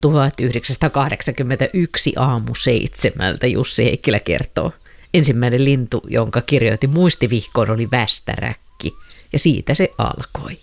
1981 aamu 7 Jussi Heikkilä kertoo. Ensimmäinen lintu, jonka kirjoitin muistivihkoon, oli västäräkki, ja siitä se alkoi.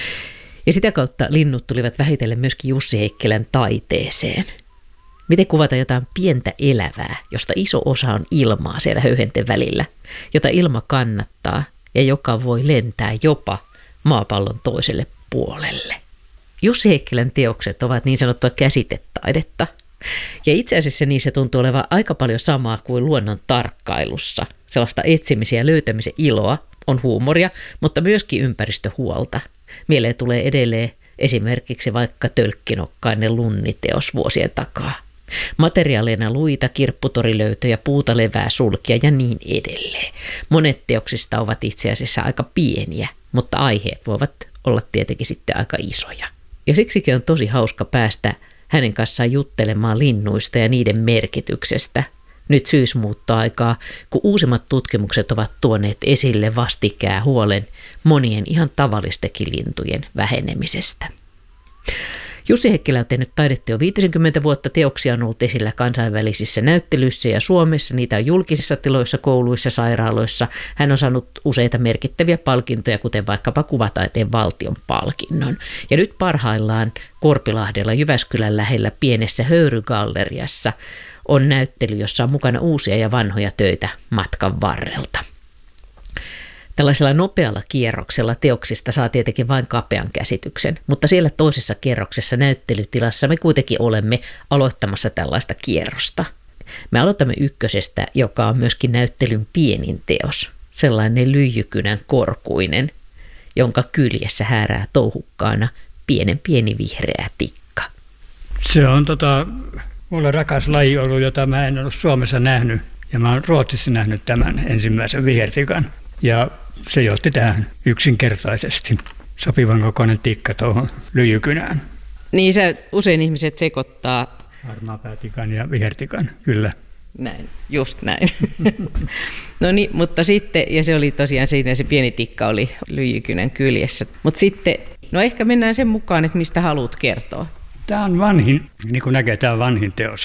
Ja sitä kautta linnut tulivat vähitellen myöskin Jussi Heikkilän taiteeseen. Miten kuvata jotain pientä elävää, josta iso osa on ilmaa siellä höyhenten välillä, jota ilma kannattaa ja joka voi lentää jopa maapallon toiselle puolelle. Jussi Heikkilän teokset ovat niin sanottua käsitetaidetta. Ja itse asiassa niissä tuntuu olevan aika paljon samaa kuin luonnon tarkkailussa. Sellaista etsimisen ja löytämisen iloa, on huumoria, mutta myöskin ympäristöhuolta. Mieleen tulee edelleen esimerkiksi vaikka tölkkinokkainen lunniteos vuosien takaa. Materiaaleina luita, kirpputorilöytöjä, puuta, levää, sulkia ja niin edelleen. Monet teoksista ovat itse asiassa aika pieniä, mutta aiheet voivat olla tietenkin sitten aika isoja. Ja siksikin on tosi hauska päästä hänen kanssaan juttelemaan linnuista ja niiden merkityksestä. Nyt syysmuuttoaikaa, kun uusimmat tutkimukset ovat tuoneet esille vastikään huolen monien ihan tavallistekin lintujen vähenemisestä. Jussi Heikkilä on tehnyt taidetta jo 50 vuotta. Teoksia on ollut esillä kansainvälisissä näyttelyissä ja Suomessa. Niitä on julkisissa tiloissa, kouluissa, sairaaloissa. Hän on saanut useita merkittäviä palkintoja, kuten vaikkapa kuvataiteen valtion palkinnon. Ja nyt parhaillaan Korpilahdella Jyväskylän lähellä pienessä höyrygalleriassa on näyttely, jossa on mukana uusia ja vanhoja töitä matkan varrelta. Tällaisella nopealla kierroksella teoksista saa tietenkin vain kapean käsityksen, mutta siellä toisessa kierroksessa näyttelytilassa me kuitenkin olemme aloittamassa tällaista kierrosta. Me aloitamme ykkösestä, joka on myöskin näyttelyn pienin teos, sellainen lyijykynän korkuinen, jonka kyljessä häärää touhukkaana pieni vihreä tikka. Se on mulle rakas laji ollut, jota mä en ollut Suomessa nähnyt, ja mä oon Ruotsissa nähnyt tämän ensimmäisen vihertikan. Ja se johti tähän yksinkertaisesti sopivan kokoinen tikka tuohon lyijykynään. Niin usein ihmiset sekoittaa harmaapäätikan ja vihertikan, kyllä. Näin, just näin. No niin, mutta sitten, ja se oli tosiaan siinä se pieni tikka oli lyijykynän kyljessä. Mutta sitten, no ehkä mennään sen mukaan, että mistä haluat kertoa. Tämä on vanhin, niin kuin näkee, tämä on vanhin teos,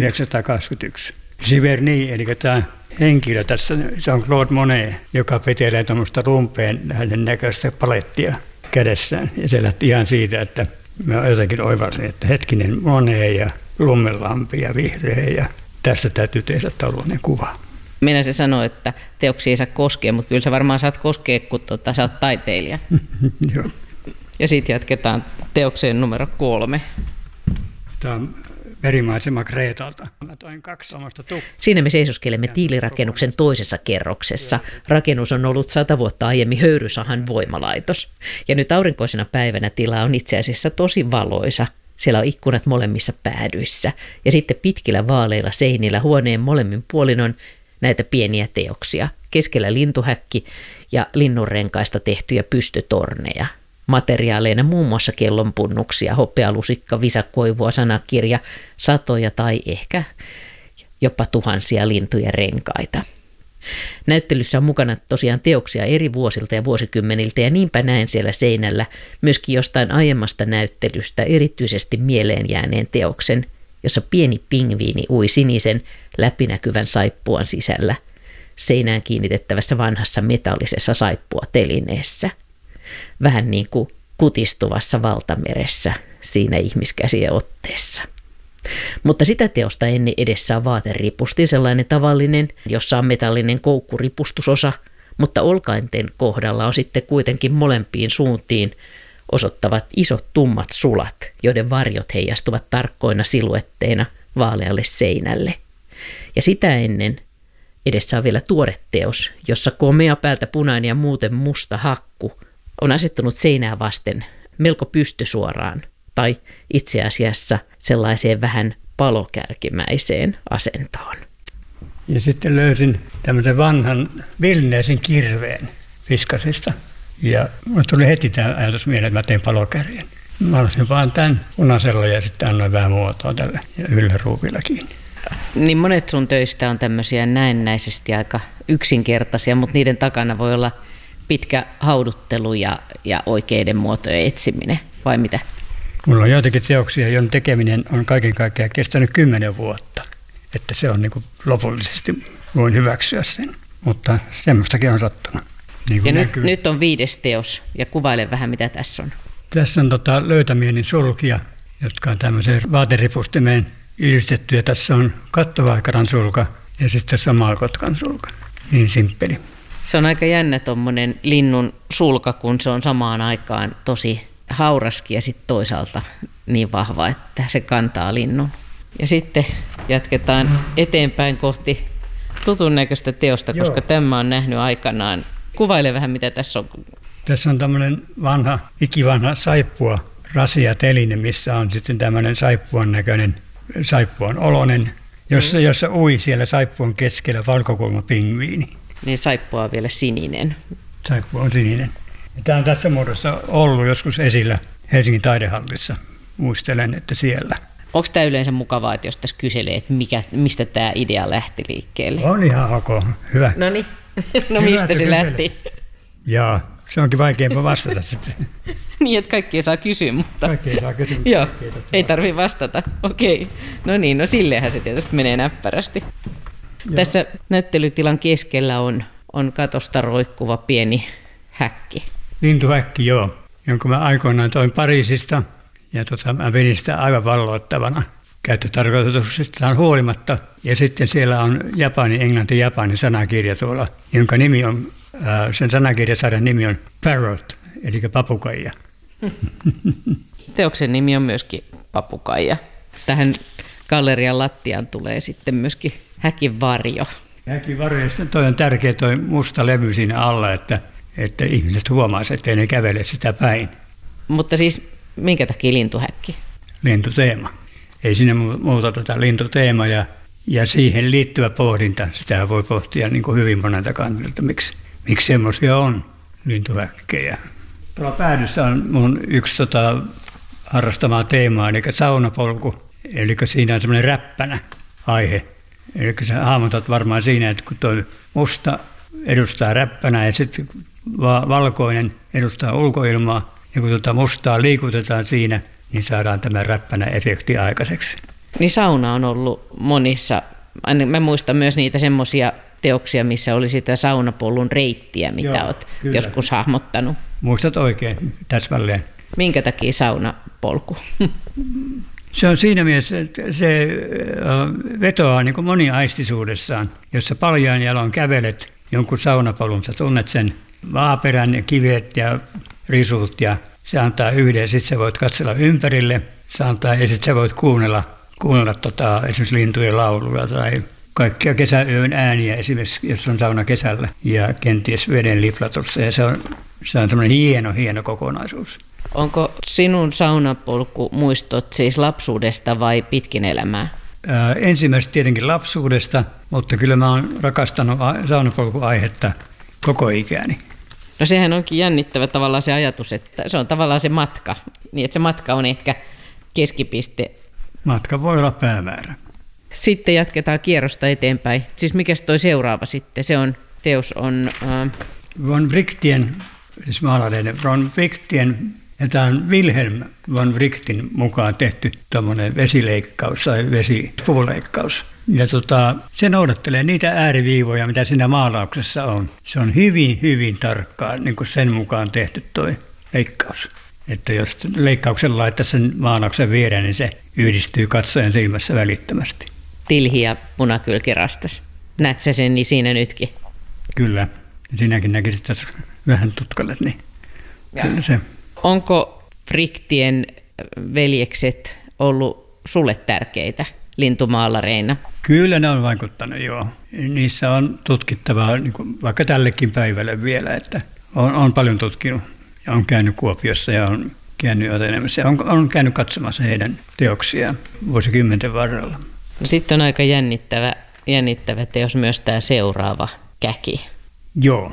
1921. Giverny, eli tämä henkilö tässä, se on Claude Monet, joka vetelee tuommoista rumpeen näköistä palettia kädessään. Ja se lähti ihan siitä, että mä jotenkin oivalsin, että hetkinen Monet ja lummenlampi ja vihreä ja tästä täytyy tehdä tällainen kuva. Minä se sanoo, että teoksia ei saa koskea, mutta kyllä sä varmaan saat koskea, kun sä oot taiteilija. Joo. Ja sitten jatketaan teokseen numero 3. Tämä on verimaisema Kreetalta. Siinä me seisoskelemme tiilirakennuksen toisessa kerroksessa. Rakennus on ollut 100 vuotta aiemmin höyrysahan voimalaitos. Ja nyt aurinkoisena päivänä tila on itse asiassa tosi valoisa. Siellä on ikkunat molemmissa päädyissä. Ja sitten pitkillä vaaleilla seinillä huoneen molemmin puolin on näitä pieniä teoksia. Keskellä lintuhäkki ja linnunrenkaista tehtyjä pystytorneja. Materiaaleina muun muassa kellonpunnuksia, hopealusikka, visakoivua, sanakirja, satoja tai ehkä jopa tuhansia lintujen renkaita. Näyttelyssä on mukana tosiaan teoksia eri vuosilta ja vuosikymmeniltä ja niinpä näen siellä seinällä myöskin jostain aiemmasta näyttelystä erityisesti mieleen jääneen teoksen, jossa pieni pingviini ui sinisen läpinäkyvän saippuan sisällä seinään kiinnitettävässä vanhassa metallisessa saippuatelineessä. Vähän niin kuin kutistuvassa valtameressä siinä ihmiskäsien otteessa. Mutta sitä teosta ennen edessä on vaateripusti, sellainen tavallinen, jossa on metallinen koukkuripustusosa, mutta olkainten kohdalla on sitten kuitenkin molempiin suuntiin osoittavat isot tummat sulat, joiden varjot heijastuvat tarkkoina siluetteina vaalealle seinälle. Ja sitä ennen edessä on vielä tuore teos, jossa komea päältä punainen ja muuten musta hakku on asettunut seinää vasten melko pystysuoraan tai itse asiassa sellaiseen vähän palokärkimäiseen asentoon. Ja sitten löysin tämmöisen vanhan vilneisen kirveen Fiskasista. Ja mulle tuli heti tämä ajatus mieleen, että mä tein palokärjen. Mä olisin vaan tämän punaisella ja sitten annoin vähän muotoa tälle ja ylläruuvilla kiinni. Niin monet sun töistä on tämmöisiä näennäisesti aika yksinkertaisia, mutta niiden takana voi olla pitkä hauduttelu ja oikeiden muotojen etsiminen, vai mitä? Mulla on joitakin teoksia, joiden tekeminen on kaiken kaikkiaan kestänyt 10 vuotta. Että se on niin kuin lopullisesti, voin hyväksyä sen. Mutta semmoistakin on sattunut. Niin ja nyt on 5. teos, ja kuvaile vähän, mitä tässä on. Tässä on löytämieni sulkia, jotka on tämmöiseen vaateripustimeen yhdistetty. Ja tässä on kattovaikaran sulka ja sitten samalkotkan sulka. Niin simppeli. Se on aika jännä tuommoinen linnun sulka, kun se on samaan aikaan tosi hauraskin ja sitten toisaalta niin vahva, että se kantaa linnun. Ja sitten jatketaan eteenpäin kohti tutun näköistä teosta, koska tämä on nähnyt aikanaan. Kuvaile vähän, mitä tässä on. Tässä on tämmöinen ikivanha saippua rasiateline, missä on sitten tämmöinen saippuan näköinen, saippuan oloinen, jossa ui siellä saippuan keskellä valkokulmapingviini. Niin saippua on vielä sininen. Saippua on sininen. Ja tämä on tässä muodossa ollut joskus esillä Helsingin taidehallissa. Muistelen, että siellä. Onko tämä yleensä mukavaa, että jos tässä kyselee, että mistä tämä idea lähti liikkeelle? On ihan ok. Hyvä. No niin. No mistä se lähti? Jaa, se onkin vaikeampaa vastata sitten. Niin, että kaikki ei saa kysyä, mutta... Kaikki ei saa kysyä. Joo, ei tarvitse vastata. Okei. No niin, no silleenhän se tietysti menee näppärästi. Joo. Tässä näyttelytilan keskellä on katosta roikkuva pieni häkki. Lintuhäkki, joo, jonka mä aikoinaan toin Pariisista. Ja mä vedin sitä aivan valloittavana käyttötarkoituksestaan huolimatta. Ja sitten siellä on englanti-japani sanakirja tuolla, jonka nimi on, sen sanakirjasarjan nimi on Parrot, eli papukaija. Teoksen nimi on myöskin papukaija. Tähän gallerian lattiaan tulee sitten myöskin häkin varjo. Häkin varjo, toi on tärkeä toi musta levy siinä alla, että ihmiset huomaisivat, ettei ne kävele sitä päin. Mutta siis minkä takia lintuhäkki? Lintuteema. Ei siinä muuta tätä lintuteema ja siihen liittyvä pohdinta. Sitä voi pohtia niin kuin hyvin monelta kantilta, miksi semmoisia on lintuhäkkejä. Tuolla päädyssä on mun yksi harrastamaa teemaa, eli saunapolku. Eli siinä on semmoinen räppänä aihe. Eli sä hahmotat varmaan siinä, että kun tuo musta edustaa räppänä ja sitten valkoinen edustaa ulkoilmaa, ja kun mustaa liikutetaan siinä, niin saadaan tämä räppänä-efekti aikaiseksi. Niin sauna on ollut monissa, mä muistan myös niitä semmoisia teoksia, missä oli sitä saunapollun reittiä, mitä olet joskus hahmottanut. Muistat oikein, täsmälleen. Minkä takia saunapolku? Se on siinä mielessä, että se vetoaa niin kuin moniaistisuudessaan, jossa paljaan jaloin kävelet jonkun saunapolun, sä tunnet sen vaaperän ja kivet ja risut ja se antaa yhden, sitten sä voit katsella ympärille, se antaa, ja sitten sä voit kuunnella esimerkiksi lintujen lauluja tai kaikkia kesäyön ääniä esimerkiksi, jos on sauna kesällä ja kenties veden liflatussa ja se on semmoinen hieno kokonaisuus. Onko sinun saunapolku muistot siis lapsuudesta vai pitkin elämää? Ensimmäisestä tietenkin lapsuudesta, mutta kyllä mä oon rakastanut saunapolkuaihetta koko ikäni. No sehän onkin jännittävä tavallaan se ajatus, että se on tavallaan se matka, niin että se matka on ehkä keskipiste. Matka voi olla päämäärä. Sitten jatketaan kierrosta eteenpäin. Siis mikäs toi seuraava sitten? Teos on... Von Wrichtien, siis maalareiden von Wrichtien, ja tämä on Wilhelm von Wrichtin mukaan tehty tuommoinen vesileikkaus tai vesipuuleikkaus. Ja se noudattelee niitä ääriviivoja, mitä siinä maalauksessa on. Se on hyvin tarkkaan niin kuin sen mukaan tehty tuo leikkaus. Että jos leikkauksen laittaa sen maalauksen viereen, niin se yhdistyy katsojan silmässä välittömästi. Tilhi ja punakylkirastas. Näetkö sä sen niin siinä nytkin? Kyllä. Sinäkin näkisit tässä vähän tutkalle. Niin. Kyllä se. Onko Wrichtien veljekset ollut sulle tärkeitä lintumaalareina? Kyllä ne on vaikuttanut, joo. Niissä on tutkittavaa niin kuin vaikka tällekin päivälle vielä, että on paljon tutkinut ja on käynyt Kuopiossa ja on käynyt Otenemassa ja on käynyt katsomassa heidän teoksiaan vuosikymmenten varrella. No sitten on aika jännittävä teos myös tämä seuraava käki. Joo,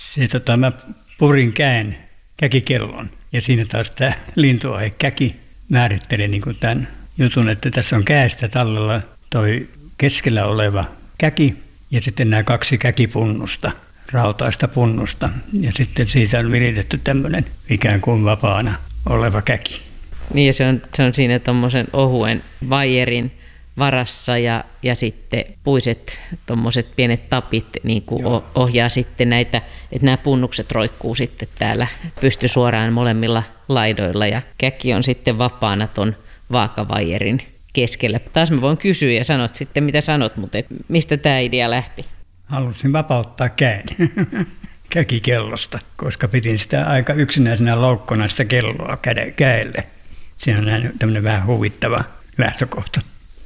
mä purin käkikellon ja siinä taas tämä lintuaihe käki määrittelee niin kuin tämän jutun, että tässä on käestä tallella toi keskellä oleva käki ja sitten nämä 2 käkipunnusta, rautaista punnusta ja sitten siitä on viritetty tämmöinen ikään kuin vapaana oleva käki. Niin, ja se on siinä tuommoisen ohuen vaijerin varassa ja sitten puiset tuommoiset pienet tapit niin kuin ohjaa sitten näitä, että nämä punnukset roikkuu sitten täällä pysty suoraan molemmilla laidoilla ja käki on sitten vapaana ton vaakavaijerin keskellä. Taas mä voin kysyä ja sanot sitten mitä sanot, mutta mistä tämä idea lähti? Halusin vapauttaa käden käkikellosta, koska pidin sitä aika yksinäisenä loukkona sitä kelloa käelle. Siinä on tämmöinen vähän huvittava lähtökohta.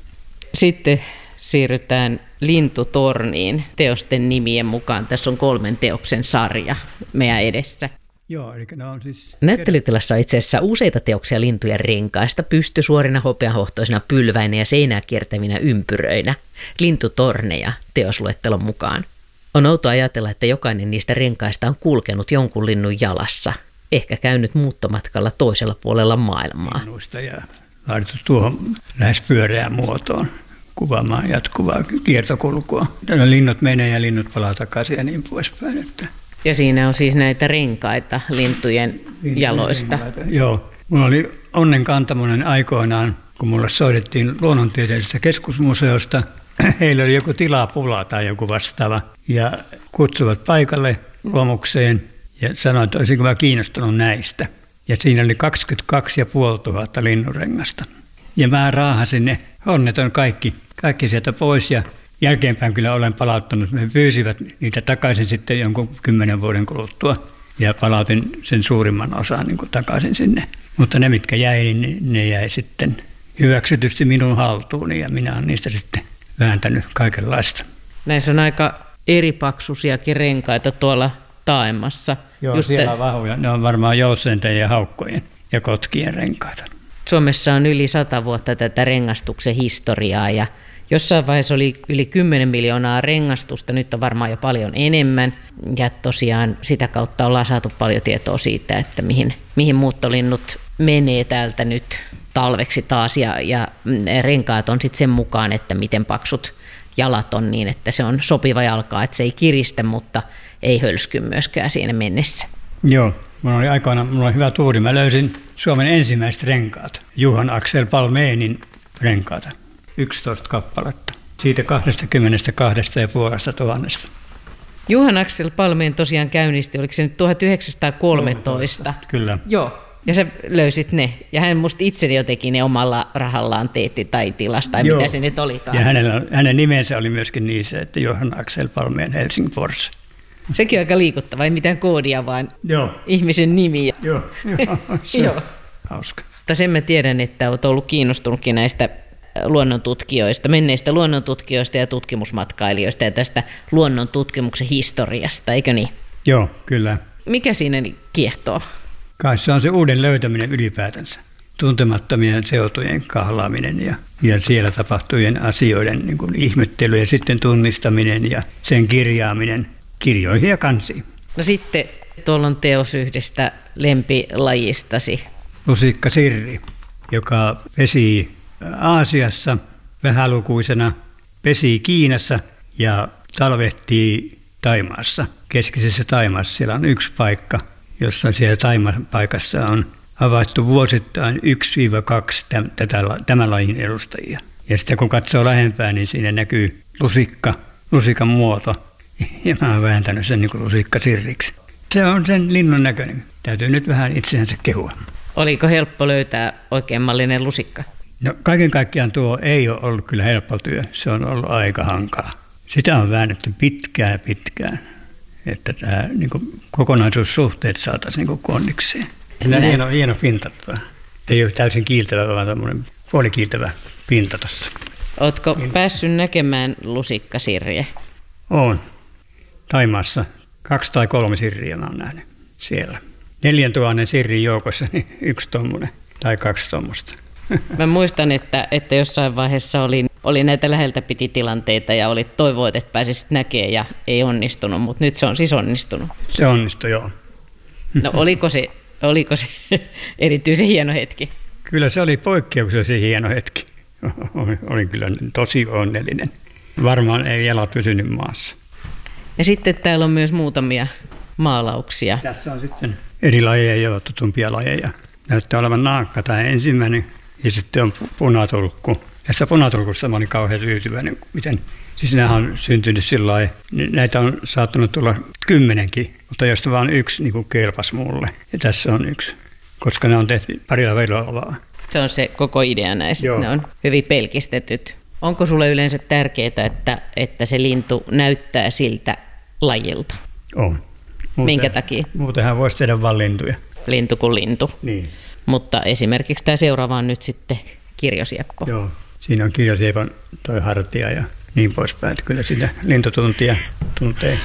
Sitten siirrytään Lintutorniin teosten nimien mukaan. Tässä on 3 teoksen sarja meidän edessä. Joo, eli ne on siis... Näyttelytilassa on itse asiassa useita teoksia lintujen renkaista, pystysuorina, hopeahohtoisina, pylväinä ja seinää kiertävinä ympyröinä. Lintutorneja teosluettelon mukaan. On outoa ajatella, että jokainen niistä renkaista on kulkenut jonkun linnun jalassa, ehkä käynyt muuttomatkalla toisella puolella maailmaa. Linnuista ja laitettu tuohon lähes pyöreään muotoon kuvaamaan jatkuvaa kiertokulkua. Tällä linnut menee ja linnut palaa takaisin ja niin poispäin. Että... Ja siinä on siis näitä renkaita lintujen jaloista. Renkaita. Joo. Mulla oli onnenkantamoinen aikoinaan, kun mulle soitettiin luonnontieteellisestä keskusmuseosta. Heillä oli joku tilapula tai joku vastaava ja kutsuvat paikalle luomukseen ja sanoivat, että olisinko mä kiinnostunut näistä. Ja siinä oli 22 500 linnunrengasta. Ja mä raahasin ne onneton kaikki sieltä pois ja jälkeenpäin kyllä olen palauttanut. Me pyysivät niitä takaisin sitten jonkun 10 vuoden kuluttua ja palautin sen suurimman osan niin kuin takaisin sinne. Mutta ne, mitkä jäi, niin ne jäi sitten hyväksytysti minun haltuuni ja minä olen niistä sitten vääntänyt kaikenlaista. Näissä on aika eripaksuisiakin renkaita tuolla taaemmassa. Joo, siellä on vahvoja. Ne on varmaan joutsenten ja haukkojen ja kotkien renkaita. Suomessa on yli 100 vuotta tätä rengastuksen historiaa ja jossain vaiheessa oli yli 10 miljoonaa rengastusta, nyt on varmaan jo paljon enemmän. Ja tosiaan sitä kautta ollaan saatu paljon tietoa siitä, että mihin muuttolinnut menee täältä nyt talveksi taas ja renkaat on sitten sen mukaan, että miten paksut jalat on niin, että se on sopiva jalka, että se ei kiristä, mutta ei hölsky myöskään siinä mennessä. Joo, mulla oli hyvä tuuri. Mä löysin Suomen ensimmäiset renkaat, Johan Axel Palménin renkaata, 11 kappaletta, siitä 22 500. Johan Axel Palmén tosiaan käynnisti, oliko se nyt 1913? Kyllä. Joo. Ja sä löysit ne. Ja hän musta itse jotenkin ne omalla rahallaan teetti tai tilasta, tai mitä se nyt olikaan. Ja hänen nimensä oli myöskin niissä, että Johan Axel Palmén Helsingfors. Sekin on aika liikuttava, ei mitään koodia, vaan ihmisen nimi. Joo, se on hauska. Mutta sen mä tiedän, että olet ollut kiinnostunutkin näistä luonnontutkijoista, menneistä luonnontutkijoista ja tutkimusmatkailijoista ja tästä luonnontutkimuksen historiasta, eikö niin? Joo, kyllä. Mikä siinä kiehtoo? Kai se on se uuden löytäminen ylipäätänsä. Tuntemattomien seutujen kahlaaminen ja siellä tapahtuvien asioiden niin kuin ihmettely ja sitten tunnistaminen ja sen kirjaaminen kirjoihin ja kansiin. No sitten tuolla on teos yhdestä lempilajistasi. Lusikkasirri, joka pesi Aasiassa vähälukuisena, pesi Kiinassa ja talvehtii Thaimaassa. Keskisessä Thaimaassa siellä on yksi paikka, jossa siellä Taimapaikassa on havaittu vuosittain 1-2 tämän lajin edustajia. Ja sitten kun katsoo lähempää, niin siinä näkyy lusikan muoto. Ja mä oon vääntänyt sen niin kuin lusikkasirriksi. Se on sen linnun näköinen. Täytyy nyt vähän itseänsä kehua. Oliko helppo löytää oikein mallinen lusikka? No kaiken kaikkiaan tuo ei ole ollut kyllä helppo työ. Se on ollut aika hankala. Sitä on väännetty pitkään, että tämä niin kuin kokonaisuussuhteet saataisiin niin kondikseen. Sillä on hieno pinta. Ei ole täysin kiiltävä, vaan tämmöinen puolikiiltävä pinta tuossa. Oletko päässyt näkemään lusikkasirriä? Olen. Thaimaassa 2 tai 3 sirriä mä oon nähnyt siellä. 4000 sirrin joukossa niin 1 tommonen tai 2 tommosta. Mä muistan, että jossain vaiheessa oli näitä läheltä piti tilanteita ja oli toivoit, että pääsisit näkemään ja ei onnistunut, mutta nyt se on siis onnistunut. Se onnistui, joo. No oliko se erityisen hieno hetki? Kyllä se oli poikkeuksellisen hieno hetki. Olin kyllä tosi onnellinen. Varmaan ei jalat pysynyt maassa. Ja sitten täällä on myös muutamia maalauksia. Tässä on sitten eri lajeja ja tutumpia lajeja. näyttää olevan naakka tai ensimmäinen, ja sitten on punatulkku. Tässä punatulkussa mä olin kauhean tyytyväinen, miten, siis nämä on syntynyt sillä lailla, näitä on saattanut tulla 10, mutta josta vaan yksi niin kuin kelpasi mulle, ja tässä on yksi, koska ne on tehty parilla vellovaa. Se on se koko idea näistä, Joo. ne on hyvin pelkistetyt. Onko sulle yleensä tärkeää, että se lintu näyttää siltä lajilta? On. Minkä takia? Muutenhan voisi tehdä vain lintuja. Lintu kuin lintu. Niin. Mutta esimerkiksi tämä seuraava on nyt sitten kirjosieppo. Joo. Siinä on kirjosiepon toi hartia ja niin poispäin. Kyllä sitä lintutuntia tuntee.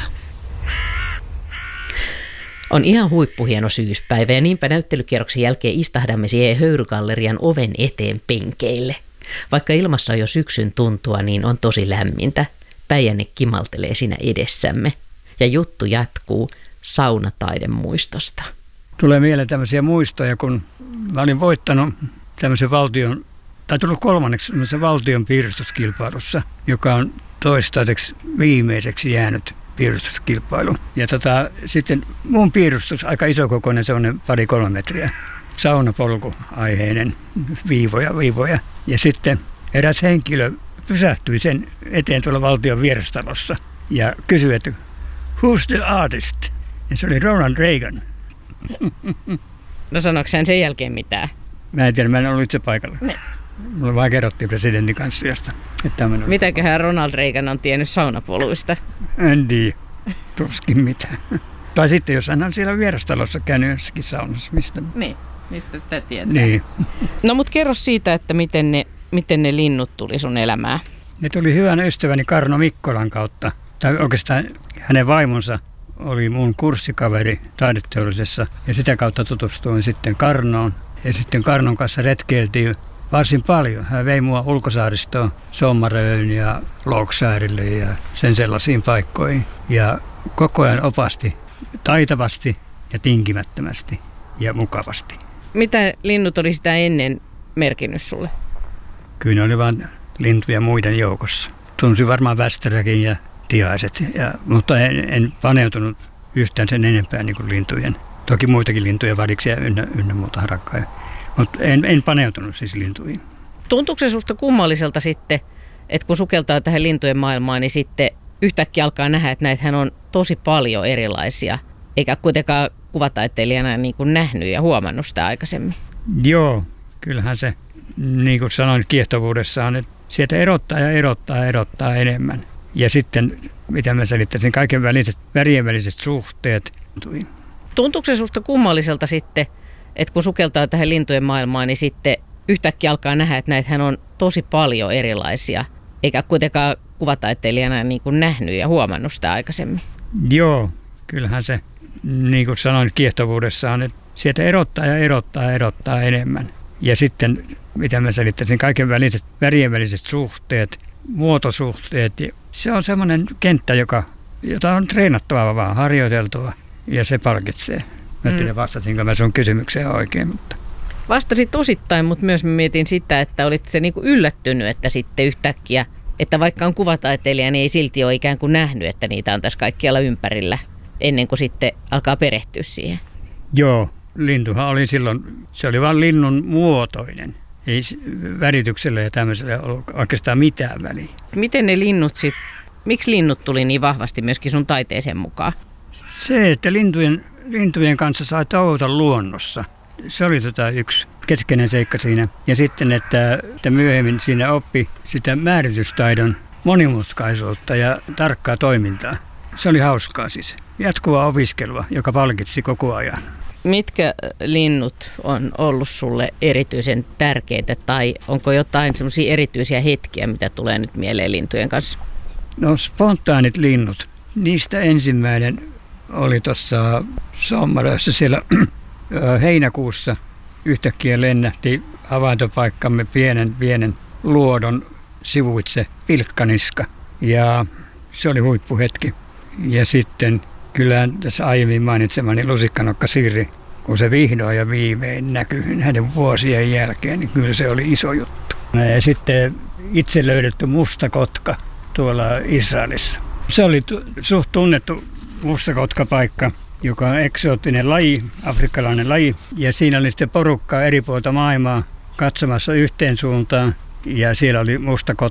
On ihan huippuhieno syyspäivä ja niinpä näyttelykierroksen jälkeen istahdamme siihen Höyrygallerian oven eteen penkeille. Vaikka ilmassa on jo syksyn tuntua, niin on tosi lämmintä. Päijänne kimaltelee siinä edessämme. Ja juttu jatkuu saunataidemuistosta. Tulee mieleen tämmöisiä muistoja, kun mä olin voittanut tämmöisen valtion, tai tullut 3. valtion piirustuskilpailussa, joka on toistaiseksi viimeiseksi jäänyt piirustuskilpailu. Ja sitten mun piirustus, aika isokokoinen, semmoinen 2-3 metriä, saunapolku-aiheinen, viivoja. Ja sitten eräs henkilö pysähtyi sen eteen tuolla valtion vierastalossa ja kysyi, että who's the artist? Ja se oli Ronald Reagan. No sanoiko hän sen jälkeen mitään? Mä en tiedä, mä en ollut itse paikalla. Ne. Mulle vaan kerrottiin presidentin kanssa josta. Mitäköhän Ronald Reagan on tiennyt saunapoluista? En tiedä, tuskin mitään. Tai sitten jos hän on siellä vierastalossa käynyt jossakin saunassa. Niin, mistä sitä tietää. Niin. No mut kerro siitä, että miten ne linnut tuli sun elämään. Ne tuli hyvän ystäväni Karno Mikkolan kautta. Tai oikeastaan hänen vaimonsa oli mun kurssikaveri taideteollisessa. Ja sitä kautta tutustuin sitten Karnoon. Ja sitten Karnon kanssa retkeiltiin varsin paljon. Hän vei mua ulkosaaristoon Sommaröön ja Louksaarille ja sen sellaisiin paikkoihin. Ja koko ajan opasti taitavasti ja tinkimättömästi ja mukavasti. Mitä linnut oli sitä ennen merkinnyt sulle? Kyllä ne oli vain lintuja muiden joukossa. Tunsin varmaan västäräkin ja tiaiset, mutta en paneutunut yhtään sen enempää niin kuin lintujen. Toki muitakin lintuja, variksia ynnä muuta harakkaa. Mutta en paneutunut siis lintuihin. Tuntuuko se susta kummalliselta sitten, että kun sukeltaa tähän lintujen maailmaan, niin sitten yhtäkkiä alkaa nähdä, että näitähän on tosi paljon erilaisia, eikä kuitenkaan kuvataiteilijana niin kuin nähnyt ja huomannut sitä aikaisemmin? Joo, kyllähän se, niin kuin sanoin kiehtovuudessaan, että sieltä erottaa enemmän. Ja sitten, mitä mä selittäisin, kaiken värien väliset suhteet. Tuntuuko se susta kummalliselta sitten, että kun sukeltaa tähän lintujen maailmaan, niin sitten yhtäkkiä alkaa nähdä, että näitähän on tosi paljon erilaisia, eikä kuitenkaan kuvataiteilijana niin kuin nähnyt ja huomannut sitä aikaisemmin? Joo, kyllähän se, niin kuin sanoin kiehtovuudessaan, että sieltä erottaa enemmän. Ja sitten, mitä mä selittäisin, kaiken värien väliset suhteet, muotosuhteet. Se on semmoinen kenttä, jota on treenattava vaan, harjoiteltava, ja se palkitsee. Mä en tiedä, vastasinko mä sun kysymykseen oikein. Mutta. Vastasit osittain, mutta myös mietin sitä, että olit se niinku yllättynyt, että sitten yhtäkkiä, että vaikka on kuvataiteilija, niin ei silti ole ikään kuin nähnyt, että niitä on tässä kaikkialla ympärillä, ennen kuin sitten alkaa perehtyä siihen. Joo, lintuhan oli silloin, se oli vain linnun muotoinen. Ei värityksellä ja tämmöisellä ollut oikeastaan mitään väliä. Miten ne linnut sitten, miksi linnut tuli niin vahvasti myöskin sun taiteeseen mukaan? Se, että lintujen kanssa sai tauota luonnossa. Se oli yksi keskeinen seikka siinä. Ja sitten, että myöhemmin siinä oppi sitä määritystaidon monimutkaisuutta ja tarkkaa toimintaa. Se oli hauskaa siis. Jatkuvaa opiskelua, joka palkitsi koko ajan. Mitkä linnut on ollut sulle erityisen tärkeitä tai onko jotain semmoisia erityisiä hetkiä, mitä tulee nyt mieleen lintujen kanssa? No spontaanit linnut. Niistä ensimmäinen oli tuossa Sommarössä siellä heinäkuussa. Yhtäkkiä lennähti havaintopaikkamme pienen luodon sivuitse pilkkaniska ja se oli huippuhetki. Ja sitten kyllä tässä aiemmin mainitsemani lusikkanokka Sirri, kun se vihdoin ja viimein näkyi näiden vuosien jälkeen, niin kyllä se oli iso juttu. Ja sitten itse löydetty mustakotka tuolla Israelissa. Se oli suht tunnettu mustakotka-paikka. joka on eksoottinen laji, afrikkalainen laji. Ja siinä oli sitten porukkaa eri puolta maailmaa katsomassa yhteen suuntaan. Ja siellä oli musta